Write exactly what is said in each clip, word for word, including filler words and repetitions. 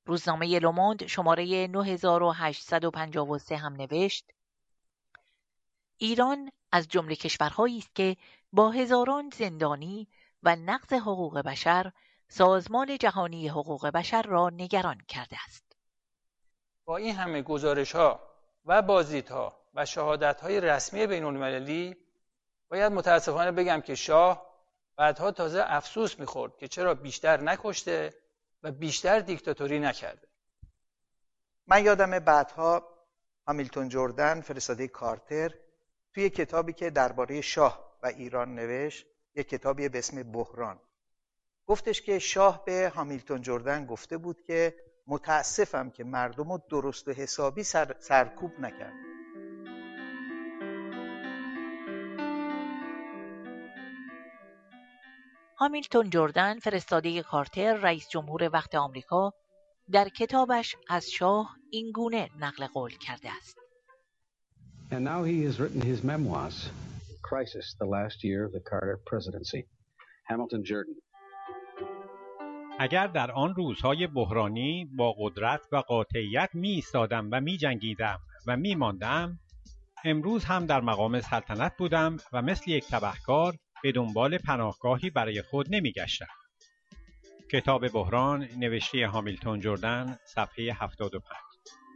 روزنامه لوموند شماره نه هزار و هشتصد و پنجاه و سه هم نوشت: ایران از جمله کشورهایی است که با هزاران زندانی و نقض حقوق بشر سازمان جهانی حقوق بشر را نگران کرده است. با این همه گزارش‌ها و بازدیدها و شهادت‌های رسمی بین‌المللی باید متاسفانه بگم که شاه بعدها تازه افسوس می‌خورد که چرا بیشتر نکشته و بیشتر دیکتاتوری نکرده. من یادم بعدها هامیلتون جردن فرستاده کارتر توی کتابی که درباره شاه و ایران نوشت، یک کتابی به اسم بحران، گفتش که شاه به هامیلتون جردن گفته بود که متاسفم که مردم رو درست و حسابی سر، سرکوب نکرد. هامیلتون جردن فرستاده کارتر رئیس جمهور وقت آمریکا در کتابش از شاه این گونه نقل قول کرده است: And now he has written his memoirs, Crisis, the last year of the Carter presidency. Hamilton Jordan. اگر در آن روزهای بحرانی با قدرت و قاطعیت می ایستادم و می جنگیدم و می ماندم، امروز هم در مقام سلطنت بودم و مثل یک تبهکار به دنبال پناهگاهی برای خود نمی گشتم. کتاب بحران، نوشته هامیلتون جردن، صفحه هفتاد و پنج.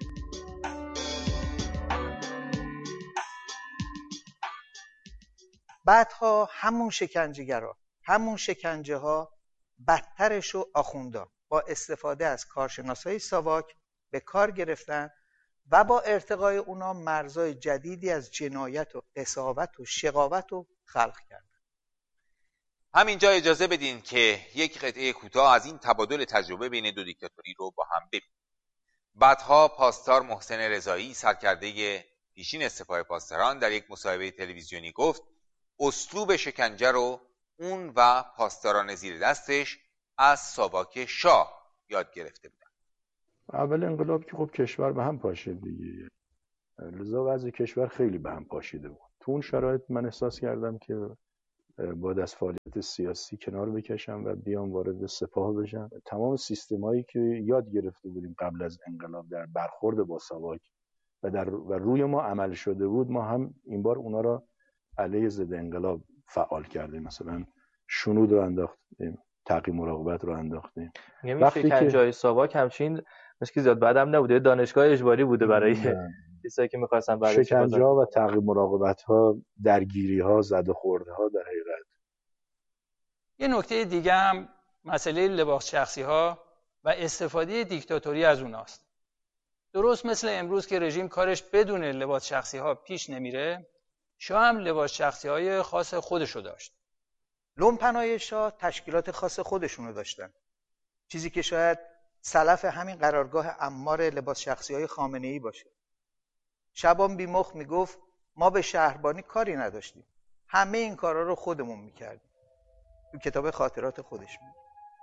بعدها همون شکنجهگرا، همون شکنجه ها بدترش و آخوندا با استفاده از کارشناسای ساواک به کار گرفتن و با ارتقای اونا مرزهای جدیدی از جنایت و قساوت و شقاوت رو خلق کردن. همینجا اجازه بدین که یک قطعه کوتاه از این تبادل تجربه بین دو دیکتاتوری رو با هم ببینیم. بعدها پاسدار محسن رضایی، سرکرده پیشین سپاه پاسداران، در یک مصاحبه تلویزیونی گفت اسلوب شکنجه رو اون و پاسداران زیر دستش از ساواک شاه یاد گرفته بودن. اول انقلاب که خب کشور به هم پاشید دیگه، لذا وضع کشور خیلی به هم پاشیده بود. تو اون شرایط من احساس کردم که باید از فعالیت سیاسی کنار بکشم و بیام وارد سپاه بشم. تمام سیستمایی که یاد گرفته بودیم قبل از انقلاب در برخورد با ساواک و در و روی ما عمل شده بود، ما هم این بار اونا را علیه ضد انقلاب فعال کردیم. مثلا شنود رو انداختیم، تعقیب مراقبت رو انداختیم. وقتی که شکنجه‌های ساواک همچین مشکل زیاد بعدم نبوده، دانشگاه اجباری بوده برای کسایی که می‌خواستن بعد شکنجه‌ها و تعقیب مراقبت‌ها، درگیری‌ها، زد و خوردها در حقیقت. یه نکته دیگه هم مسئله لباس شخصی‌ها و استفاده دیکتاتوری از اوناست. درست مثل امروز که رژیم کارش بدون لباس شخصی‌ها پیش نمیره، شاه هم لباس شخصی‌های خاص خودشو داشت. لومپنای شاه تشکیلات خاص خودشونو داشتن، چیزی که شاید سلف همین قرارگاه عمار لباس شخصی‌های خامنه‌ای باشه. شبان بیمخ میگفت ما به شهربانی کاری نداشتیم، همه این کارا رو خودمون میکردیم. تو کتاب خاطرات خودش میگه.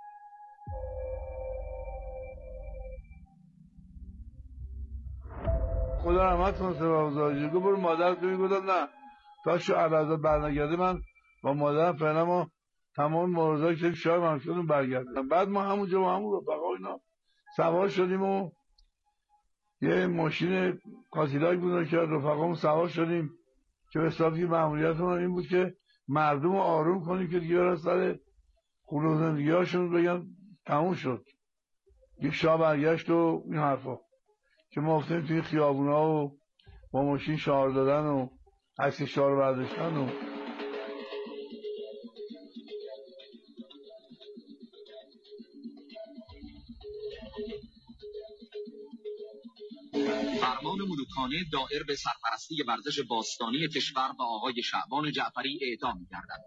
خدا رحمت کنه سپاه گذاری گفت برو مادر تو میگفتم نه تا شو علاوه برنگرده من با مادرم فعلا ما تمام مورزایی که شاه منصورون برگردم. بعد ما همونجا با همون رفقا اینا سوار شدیم و یه ماشین کاسیلاک بود که رفقامون سوار شدیم که به حسابی مأموریتمون این بود که مردم رو آروم کنیم که دیگه از سر خونه و زندگی‌هاشون بگن تموم شد. یک شاه برگشت و این حرفا که ما افتیم توی خیابونا و با ماشین شعار دادن و عکس شعار برداشتن و فرمان ملوکانه دائر به سرپرستی ورزش باستانی کشور به آقای شعبان جعفری اعطا می‌گردد.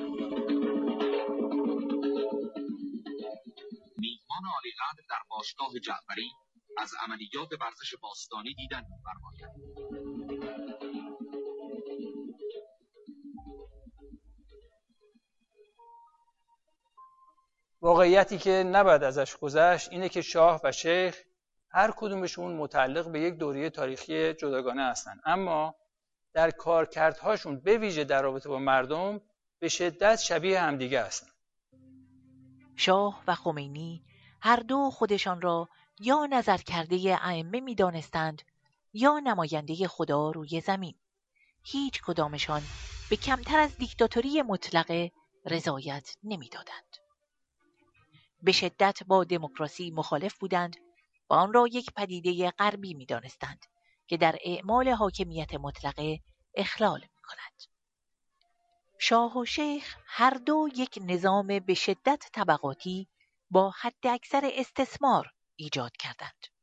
میهمان عالی‌قدر در باشگاه جعفری از عملیات ورزش باستانی دیدن می‌فرماید. واقعیتی که نباید ازش گذشت اینه که شاه و شیخ هر کدومشون متعلق به یک دوره تاریخی جداگانه هستن، اما در کارکردهاشون به ویژه در رابطه با مردم به شدت شبیه همدیگه هستن. شاه و خمینی هر دو خودشان را یا نظر کرده ائمه می دانستند یا نماینده خدا روی زمین. هیچ کدامشان به کمتر از دیکتاتوری مطلقه رضایت نمی دادند. به شدت با دموکراسی مخالف بودند و آن را یک پدیده غربی می دانستند که در اعمال حاکمیت مطلقه اخلال می کند. شاه و شیخ هر دو یک نظام به شدت طبقاتی با حد اکثر استثمار ایجاد کردند.